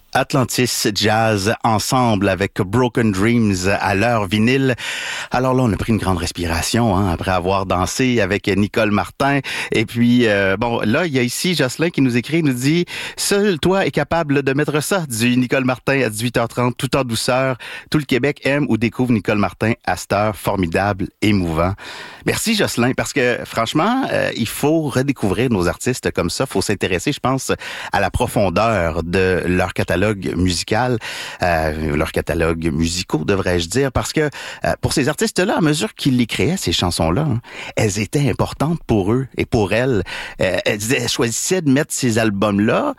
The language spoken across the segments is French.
Atlantis Jazz ensemble avec Broken Dreams à l'heure vinyle. Alors là, on a pris une grande respiration après avoir dansé avec Nicole Martin. Et puis, là, il y a ici Jocelyn qui nous écrit, nous dit « Seul toi est capable de mettre ça » du Nicole Martin à 18h30, tout en douceur. Tout le Québec aime ou découvre Nicole Martin à cette heure formidable, émouvant. Merci Jocelyn, parce que franchement, il faut redécouvrir nos artistes comme ça. Il faut s'intéresser, je pense, à la profondeur de leur catalogue musical, leur catalogue musicaux, devrais-je dire, parce que pour ces artistes-là, à mesure qu'ils les créaient, ces chansons-là, elles étaient importantes pour eux et pour elles. Elles choisissaient de mettre ces albums-là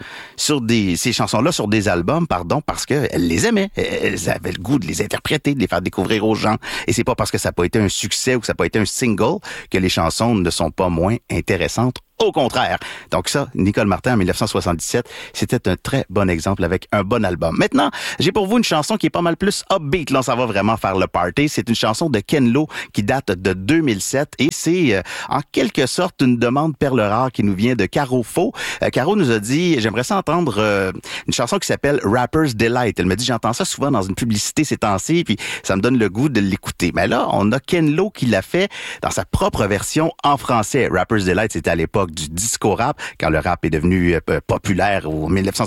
ces chansons-là sur des albums, parce qu'elles les aimaient. Elles avaient le goût de les interpréter, de les faire découvrir aux gens. Et c'est pas parce que ça n'a pas été un succès ou que ça n'a pas été un single que les chansons ne sont pas moins intéressantes. Au contraire. Donc ça, Nicole Martin en 1977, c'était un très bon exemple avec un bon album. Maintenant, j'ai pour vous une chanson qui est pas mal plus upbeat. Là, ça va vraiment faire le party. C'est une chanson de Ken Lo qui date de 2007 et c'est en quelque sorte une demande perle rare qui nous vient de Caro Faux. Caro nous a dit, j'aimerais ça entendre une chanson qui s'appelle Rapper's Delight. Elle me dit, j'entends ça souvent dans une publicité ces temps-ci, puis ça me donne le goût de l'écouter. Mais là, on a Ken Lo qui l'a fait dans sa propre version en français. Rapper's Delight, c'était à l'époque du disco rap, quand le rap est devenu populaire en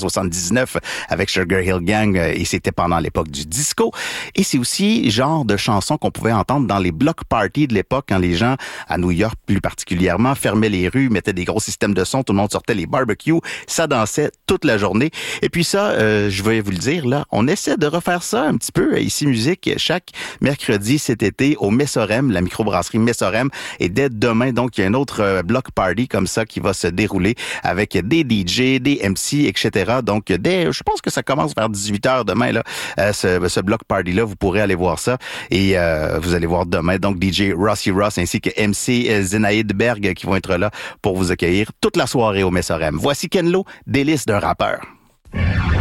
1979 avec Sugar Hill Gang, et c'était pendant l'époque du disco. Et c'est aussi genre de chanson qu'on pouvait entendre dans les block parties de l'époque, quand les gens, à New York plus particulièrement, fermaient les rues, mettaient des gros systèmes de son, tout le monde sortait les barbecues, ça dansait toute la journée. Et puis ça, je vais vous le dire, là, on essaie de refaire ça un petit peu, ici Musique, chaque mercredi cet été au Messorem, la microbrasserie Messorem, et dès demain, donc, il y a un autre block party comme ça qui va se dérouler avec des DJ, des MC, etc. Donc, je pense que ça commence vers 18h demain, là, ce block party-là. Vous pourrez aller voir ça. Et vous allez voir demain, donc, DJ Rossi Ross ainsi que MC Zenaïd Berg qui vont être là pour vous accueillir toute la soirée au Messorem. Voici Ken Lo, délice d'un rappeur.